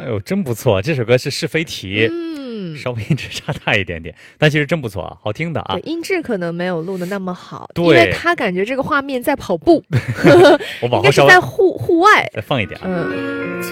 呦，真不错，这首歌是非题，稍微音质差大一点点，但其实真不错啊，好听的啊。 对，音质可能没有录的那么好， 对， 因为他感觉这个画面在跑步， 我往后应该是在户外， 再放一点。